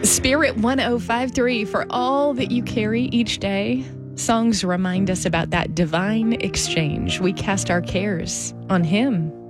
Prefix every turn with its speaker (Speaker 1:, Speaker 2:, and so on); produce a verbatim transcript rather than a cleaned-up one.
Speaker 1: Spirit one oh five point three, for all that you carry each day. Songs remind us about that divine exchange. We cast our cares on Him.